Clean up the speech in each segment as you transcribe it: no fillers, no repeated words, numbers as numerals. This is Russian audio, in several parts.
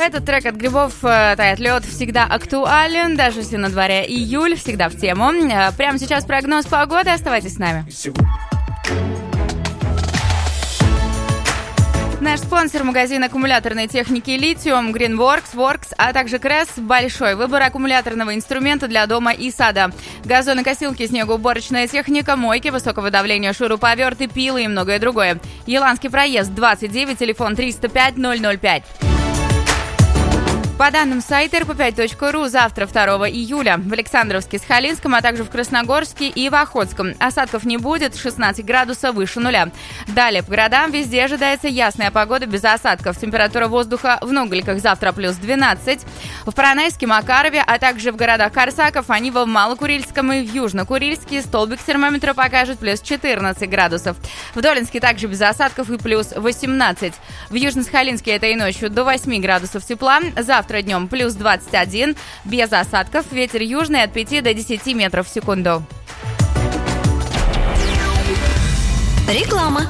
Этот трек от Грибов «Тает лед» всегда актуален, даже если на дворе июль, всегда в тему. Прямо сейчас прогноз погоды, оставайтесь с нами. Наш спонсор — магазин аккумуляторной техники «Литиум», Greenworks, Works, а также Кресс. Большой выбор аккумуляторного инструмента для дома и сада. Газонокосилки, снегоуборочная техника, мойки высокого давления, шуруповерты, пилы и многое другое. Еланский проезд, 29, телефон 305 005. По данным сайта rp5.ru, завтра, 2 июля, в Александровске, Сахалинском, а также в Красногорске и в Охотском осадков не будет, 16 градусов выше нуля. Далее по городам везде ожидается ясная погода без осадков. Температура воздуха в Нугликах завтра плюс 12, в Поронайске, Макарове, а также в городах Корсаков, Анива, в Малокурильском и в Южнокурильске столбик термометра покажет плюс 14 градусов. В Долинске также без осадков и плюс 18. В Южно-Сахалинске этой ночью до 8 градусов тепла. Завтра днем плюс 21, без осадков, ветер южный от 5 до 10 метров в секунду. Реклама.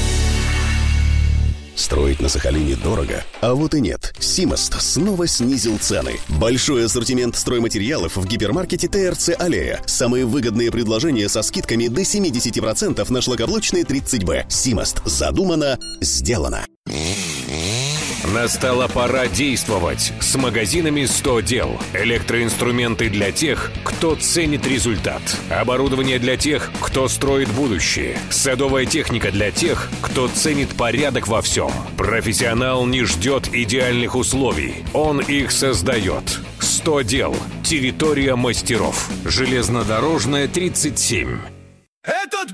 Строить на Сахалине дорого, а вот и нет. Симост снова снизил цены. Большой ассортимент стройматериалов в гипермаркете ТРЦ «Аллея». Самые выгодные предложения со скидками до 70% на шлакоблочные 30Б. Симост. Задумано, сделано. Настала пора действовать с магазинами «100 дел». Электроинструменты для тех, кто ценит результат. Оборудование для тех, кто строит будущее. Садовая техника для тех, кто ценит порядок во всем. Профессионал не ждет идеальных условий. Он их создает. 100 дел. Территория мастеров. Железнодорожная, 37.